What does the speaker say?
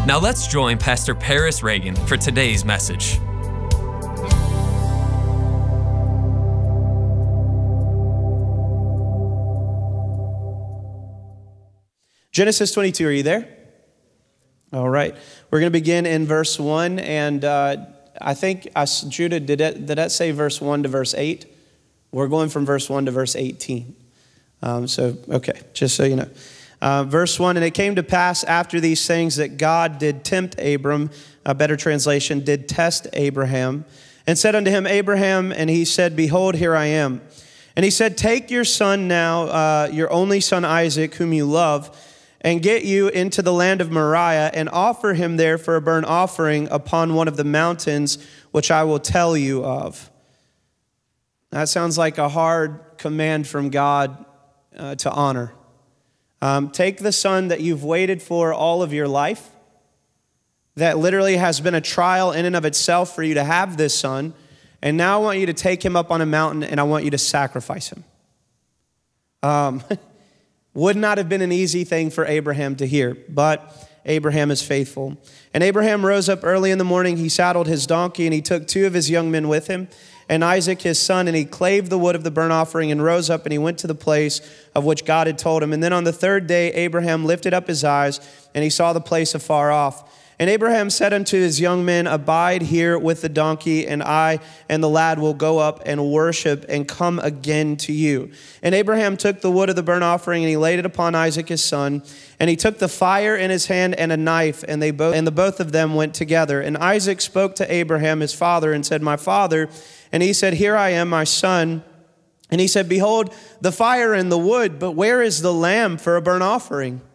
Now let's join Pastor Paris Reagan for today's message. Genesis 22, are you there? All right. We're going to begin in verse 1, and I think, Judah, did that say verse 1 to verse 8? We're going from verse 1 to verse 18. Okay, just so you know. Verse 1, and it came to pass after these things that God did tempt Abram, a better translation, did test Abraham, and said unto him, Abraham, and he said, Behold, here I am. And he said, Take your son now, your only son Isaac, whom you love, and get you into the land of Moriah, and offer him there for a burnt offering upon one of the mountains, which I will tell you of. That sounds like a hard command from God to honor. Take the son that you've waited for all of your life, that literally has been a trial in and of itself for you to have this son, and now I want you to take him up on a mountain, and I want you to sacrifice him. Would not have been an easy thing for Abraham to hear, but Abraham is faithful. And Abraham rose up early in the morning, he saddled his donkey, and he took 2 of his young men with him, and Isaac his son, and he clave the wood of the burnt offering, and rose up, and he went to the place of which God had told him. And then on the 3rd day, Abraham lifted up his eyes, and he saw the place afar off. And Abraham said unto his young men, Abide here with the donkey, and I and the lad will go up and worship and come again to you. And Abraham took the wood of the burnt offering, and he laid it upon Isaac his son. And he took the fire in his hand and a knife, and the both of them went together. And Isaac spoke to Abraham his father and said, My father. And he said, Here I am, my son. And he said, Behold, the fire and the wood, but where is the lamb for a burnt offering?